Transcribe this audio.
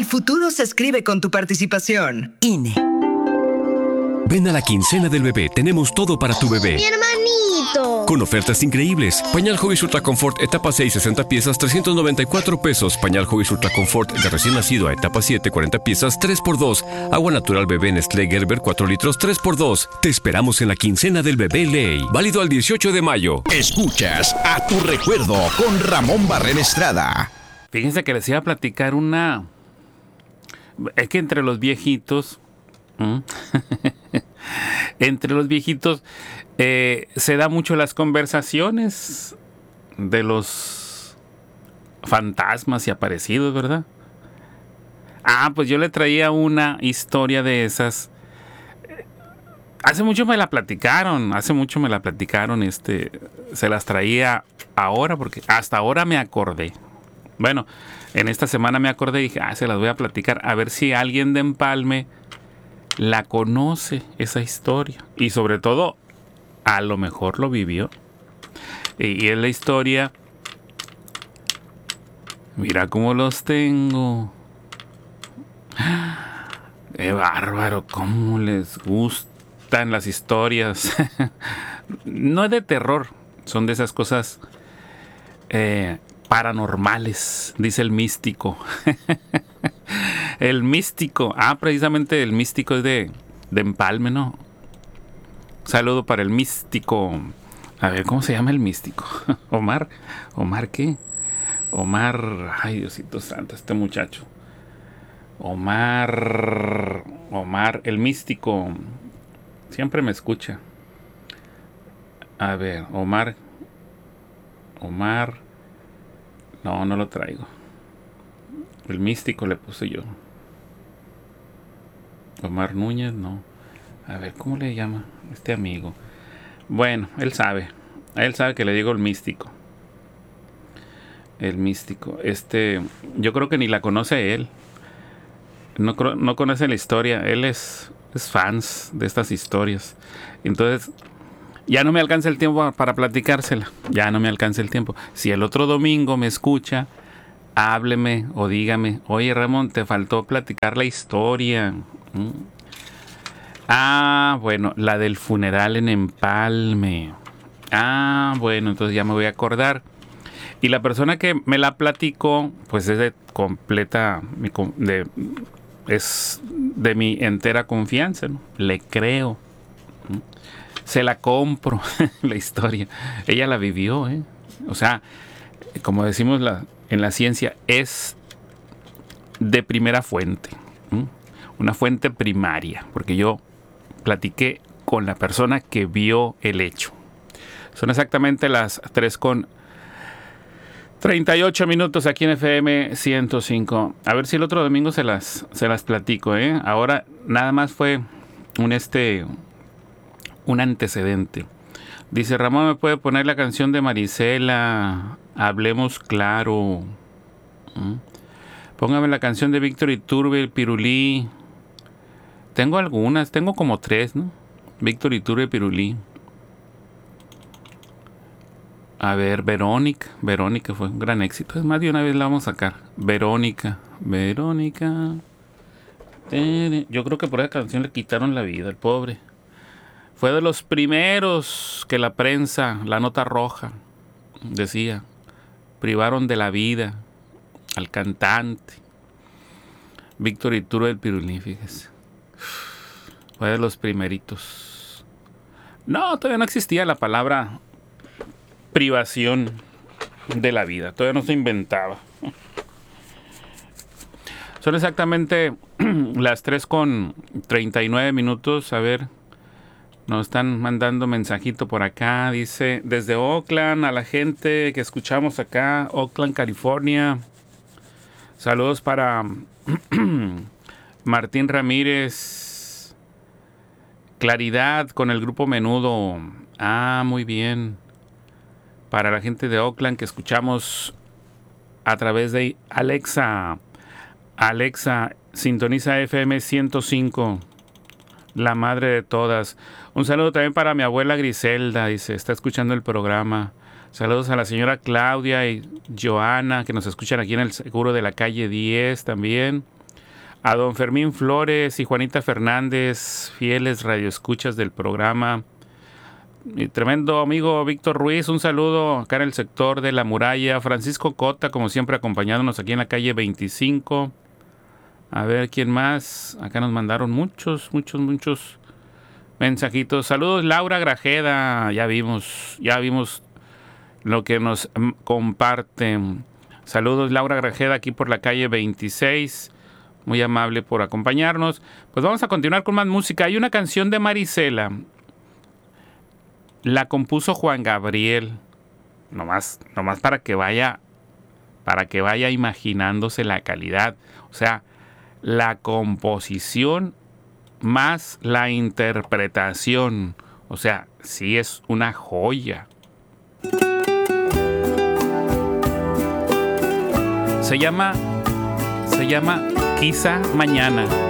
futuro se escribe con tu participación. INE. Ven a la quincena del bebé, tenemos todo para tu bebé. ¡Mi hermanito! Con ofertas increíbles. Pañal Huggies Ultra Comfort etapa 6, 60 piezas, 394 pesos. Pañal Huggies Ultra Comfort de recién nacido a etapa 7, 40 piezas, 3x2. Agua natural bebé Nestlé Gerber 4 litros, 3x2. Te esperamos en la quincena del bebé Ley. Válido al 18 de mayo. Escuchas A Tu Recuerdo con Ramón Barrera Estrada. Fíjense que les iba a platicar una... Es que entre los viejitos... entre los viejitos se da mucho las conversaciones de los fantasmas y aparecidos, ¿verdad? Pues yo le traía una historia de esas. Hace mucho me la platicaron, se las traía ahora porque hasta ahora me acordé. Bueno, en esta semana me acordé y dije, se las voy a platicar a ver si alguien de Empalme la conoce esa historia y sobre todo a lo mejor lo vivió. Y es la historia, mira cómo los tengo, qué bárbaro, cómo les gustan las historias. No es de terror, son de esas cosas paranormales, dice el místico. El místico. Precisamente el místico es de Empalme, ¿no? Saludo para el místico. A ver, ¿cómo se llama el místico? Omar. ¿Omar qué? Omar. Ay, Diosito santo, este muchacho. Omar, el místico. Siempre me escucha. A ver, Omar. No lo traigo. El místico le puse yo. Omar Núñez, no. A ver, ¿cómo le llama este amigo? Bueno, él sabe que le digo el místico. El místico. Yo creo que ni la conoce él. No conoce la historia. Él es fans de estas historias. Entonces, ya no me alcanza el tiempo para platicársela. Ya no me alcanza el tiempo. Si el otro domingo me escucha, hábleme o dígame, oye Ramón, te faltó platicar la historia. Bueno, la del funeral en Empalme. Bueno, entonces ya me voy a acordar. Y la persona que me la platicó, pues es es de mi entera confianza, ¿no? Le creo. Se la compro, la historia. Ella la vivió, ¿eh? O sea, como decimos en la ciencia, es de primera fuente. Una fuente primaria, porque yo platiqué con la persona que vio el hecho. Son exactamente las 3:38 aquí en FM 105. A ver si el otro domingo se las platico, ¿eh? Ahora nada más fue un antecedente. Dice, Ramón, ¿me puede poner la canción de Marisela? Hablemos claro. Póngame la canción de Víctor Iturbe, el Pirulí. Tengo algunas, tengo como 3, ¿no? Víctor Iturbe, Pirulí. A ver, Verónica fue un gran éxito. Es más, de una vez la vamos a sacar. Verónica. Yo creo que por esa canción le quitaron la vida, el pobre. Fue de los primeros que la prensa, la nota roja, decía, privaron de la vida al cantante. Víctor Iturbe del Pirulí, fíjese. Fue de los primeritos. No, todavía no existía la palabra privación de la vida. Todavía no se inventaba. Son exactamente las 3:39. A ver, nos están mandando mensajito por acá. Dice, desde Oakland, a la gente que escuchamos acá, Oakland, California. Saludos para Martín Ramírez. Claridad con el grupo Menudo. Muy bien. Para la gente de Oakland que escuchamos a través de Alexa. Alexa, sintoniza FM 105. La madre de todas. Un saludo también para mi abuela Griselda. Dice, está escuchando el programa. Saludos a la señora Claudia y Joana, que nos escuchan aquí en el seguro de la calle 10 también. A don Fermín Flores y Juanita Fernández, fieles radioescuchas del programa. Mi tremendo amigo Víctor Ruiz, un saludo acá en el sector de La Muralla. Francisco Cota, como siempre, acompañándonos aquí en la calle 25. A ver, ¿quién más? Acá nos mandaron muchos mensajitos. Saludos, Laura Grajeda. Ya vimos lo que nos comparten. Saludos, Laura Grajeda, aquí por la calle 26. Muy amable por acompañarnos. Pues vamos a continuar con más música. Hay una canción de Marisela. La compuso Juan Gabriel. Nomás para que vaya imaginándose la calidad. O sea, la composición más la interpretación. O sea, sí es una joya. Se llama Quizá Mañana.